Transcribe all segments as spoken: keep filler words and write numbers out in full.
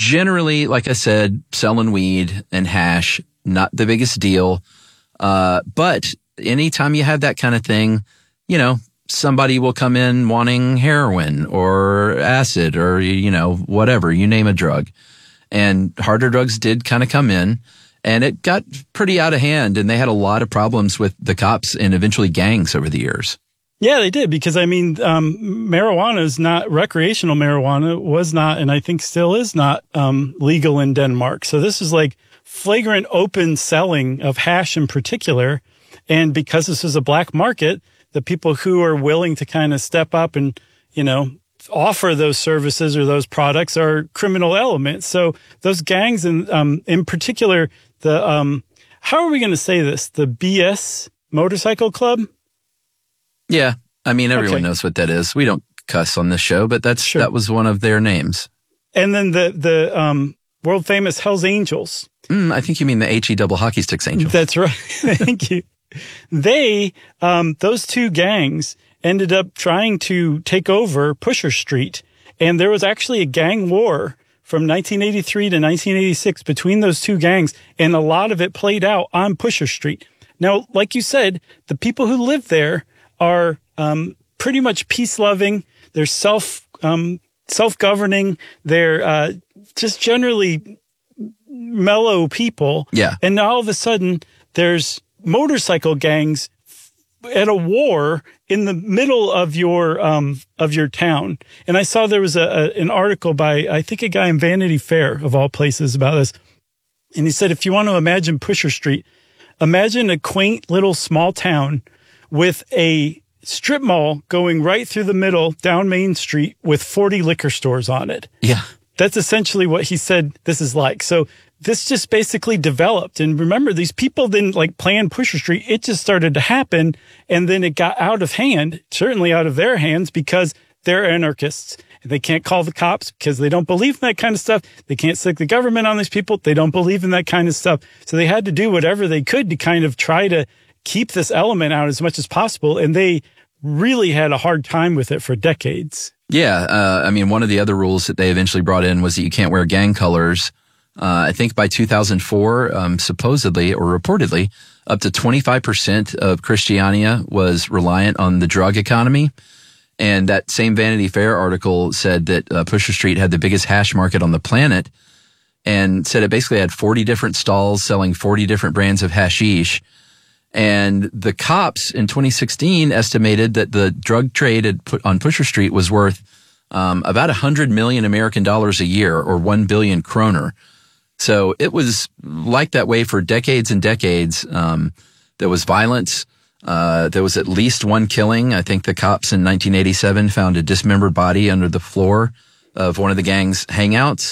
generally, like I said, selling weed and hash, not the biggest deal. Uh, but anytime you have that kind of thing, you know, somebody will come in wanting heroin or acid or, you know, whatever, you name a drug. And harder drugs did kind of come in, and it got pretty out of hand, and they had a lot of problems with the cops and eventually gangs over the years. Yeah, they did, because, I mean, um, marijuana is not, recreational marijuana was not, and I think still is not, um, legal in Denmark. So this is like flagrant open selling of hash in particular. And because this is a black market, the people who are willing to kind of step up and, you know, offer those services or those products are criminal elements. So those gangs, and um, in particular, the, um, how are we going to say this? The B S Motorcycle Club? Yeah. I mean, everyone Okay. knows what that is. We don't cuss on this show, but that's, Sure. that was one of their names. And then the, the, um, world famous Hells Angels. Mm, I think you mean the H E double hockey sticks angels. That's right. Thank you. They, um, those two gangs ended up trying to take over Pusher Street. And there was actually a gang war from nineteen eighty-three to nineteen eighty-six between those two gangs. And a lot of it played out on Pusher Street. Now, like you said, the people who live there are, um, pretty much peace loving. They're self, um, self-governing. They're, uh, just generally mellow people. Yeah. And now all of a sudden there's motorcycle gangs at a war in the middle of your, um, of your town. And I saw there was a, a an article by, I think, a guy in Vanity Fair of all places about this. And he said, if you want to imagine Pusher Street, imagine a quaint little small town with a strip mall going right through the middle down Main Street with forty liquor stores on it. Yeah. That's essentially what he said this is like. So this just basically developed. And remember, these people didn't like plan Pusher Street. It just started to happen. And then it got out of hand, certainly out of their hands, because they're anarchists. They can't call the cops because they don't believe in that kind of stuff. They can't stick the government on these people. They don't believe in that kind of stuff. So they had to do whatever they could to kind of try to keep this element out as much as possible. And they really had a hard time with it for decades. Yeah. Uh, I mean, one of the other rules that they eventually brought in was that you can't wear gang colors. Uh, I think by two thousand four, um, supposedly or reportedly, up to twenty-five percent of Christiania was reliant on the drug economy. And that same Vanity Fair article said that uh, Pusher Street had the biggest hash market on the planet, and said it basically had forty different stalls selling forty different brands of hashish. And the cops in twenty sixteen estimated that the drug trade at, on Pusher Street was worth um, about one hundred million American dollars a year, or one billion kroner. So it was like that way for decades and decades. Um, there was violence. Uh, there was at least one killing. I think the cops in nineteen eighty-seven found a dismembered body under the floor of one of the gang's hangouts.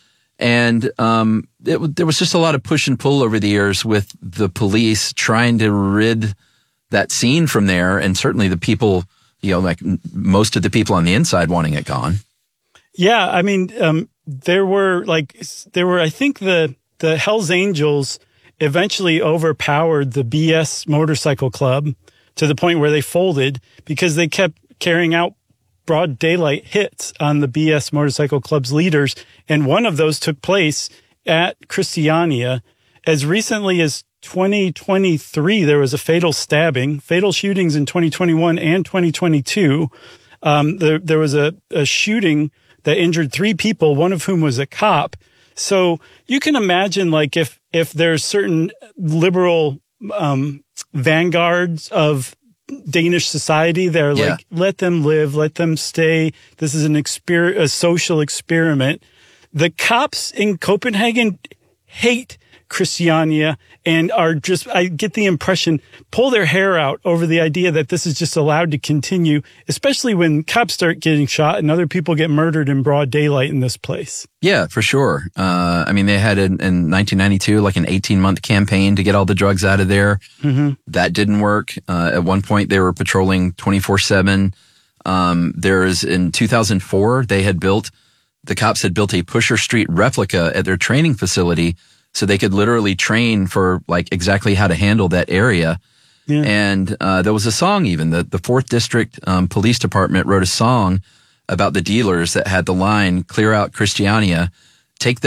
And um, it, there was just a lot of push and pull over the years with the police trying to rid that scene from there. And certainly the people, you know, like most of the people on the inside wanting it gone. Yeah. I mean, um, there were like, there were, I think the, the Hells Angels eventually overpowered the B S Motorcycle Club to the point where they folded because they kept carrying out broad daylight hits on the B S Motorcycle Club's leaders. And one of those took place at Christiania. As recently as twenty twenty-three, there was a fatal stabbing, fatal shootings in twenty twenty-one and twenty twenty-two. Um, there, there was a, a shooting that injured three people, one of whom was a cop. So you can imagine, like, if, if there's certain liberal, um, vanguards of Danish society, they're Yeah. like, let them live, let them stay. This is an exper- a social experiment. The cops in Copenhagen hate Christiania and are just, I get the impression, pull their hair out over the idea that this is just allowed to continue, especially when cops start getting shot and other people get murdered in broad daylight in this place. Yeah, for sure. Uh, I mean, they had in, in nineteen ninety-two, like an eighteen month campaign to get all the drugs out of there. Mm-hmm. That didn't work. Uh, at one point they were patrolling twenty-four seven. Um, there's in two thousand four, they had built, the cops had built a Pusher Street replica at their training facility so they could literally train for like exactly how to handle that area. Yeah. And, uh, there was a song even, the, the fourth district, um, police department wrote a song about the dealers that had the line, clear out Christiania, take the